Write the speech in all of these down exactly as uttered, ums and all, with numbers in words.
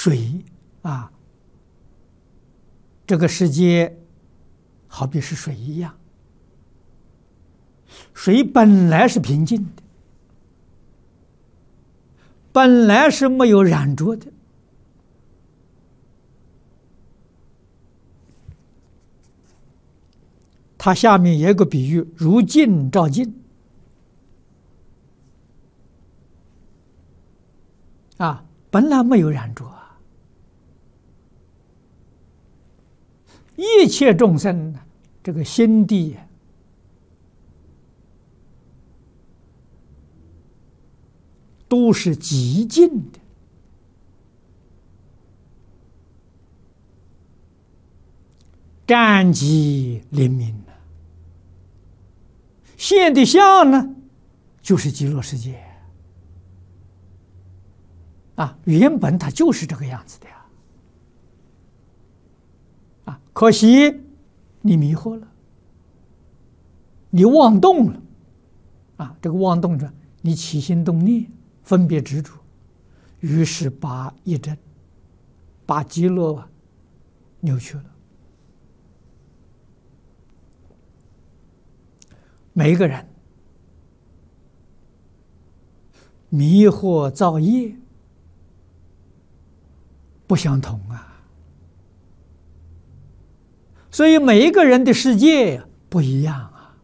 水啊，这个世界好比是水一样，水本来是平静的，本来是没有染浊的。它下面也有个比喻，如镜照镜啊，本来没有染浊啊。一切众生这个心地都是极静的，湛极灵明的，现的相呢，就是极乐世界啊，原本它就是这个样子的呀。啊，可惜你迷惑了，你妄动了，啊，这个妄动着，你起心动念，分别执着，于是把一真，把极乐啊扭曲了。每一个人迷惑造业不相同啊。所以每一个人的世界不一样啊！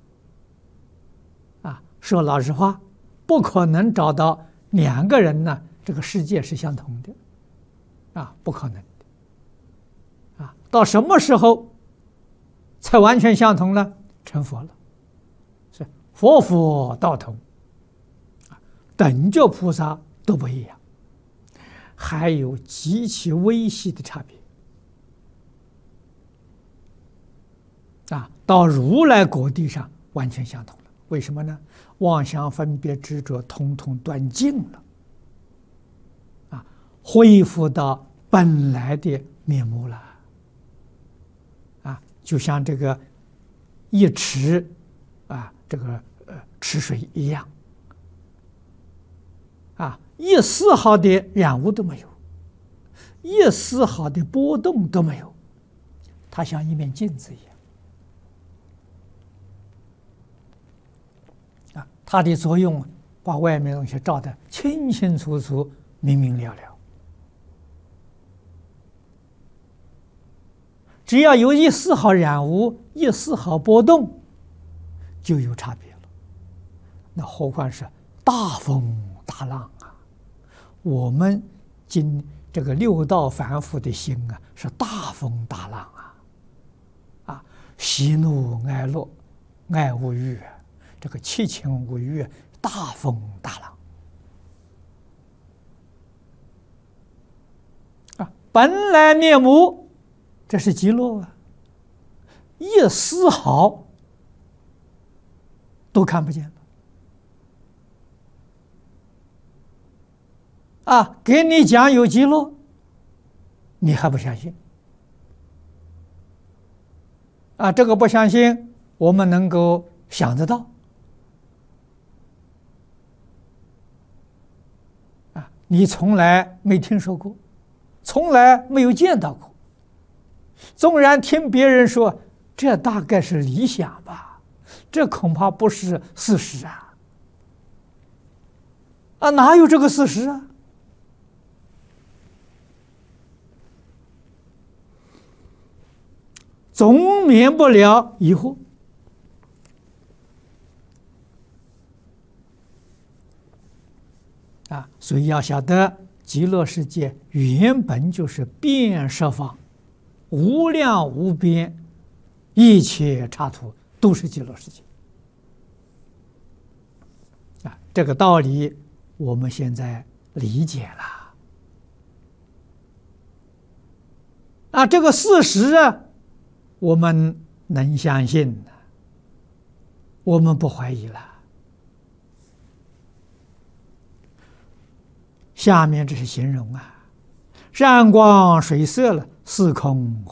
啊，说老实话，不可能找到两个人呢，这个世界是相同的，啊，不可能的，啊，到什么时候才完全相同呢？成佛了，是佛佛道同，啊，等觉菩萨都不一样，还有极其微细的差别。啊，到如来果地上完全相同了。为什么呢？妄想分别执着统统断尽了，啊，恢复到本来的面目了。啊，就像这个一池啊，这个呃池水一样，啊，一丝毫的染污都没有，一丝毫的波动都没有，它像一面镜子一样。它的作用把外面的东西照得清清楚楚、明明了了。只要有一丝毫染污、一丝毫波动，就有差别了。那何况是大风大浪啊！我们今这个六道凡夫的心啊，是大风大浪啊！啊，喜怒哀乐、爱恶欲。这个七情五欲，大风大浪啊！本来面目，这是极乐啊，一丝毫都看不见了啊！给你讲有极乐，你还不相信啊？这个不相信，我们能够想得到。你从来没听说过，从来没有见到过。纵然听别人说，这大概是理想吧，这恐怕不是事实啊！啊，哪有这个事实啊？总免不了疑惑。啊，所以要晓得，极乐世界原本就是遍十方、无量无边，一切刹土都是极乐世界。啊，这个道理我们现在理解了。啊，这个事实啊，我们能相信的，我们不怀疑了。下面这是形容啊，山光水色了，四空